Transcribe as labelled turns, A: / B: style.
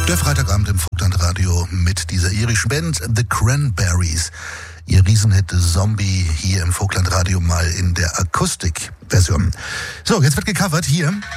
A: Der Freitagabend im Vogtlandradio mit dieser irischen Band The Cranberries. Ihr Riesenhit Zombie hier im Vogtlandradio mal in der Akustikversion. So, jetzt wird gecovert hier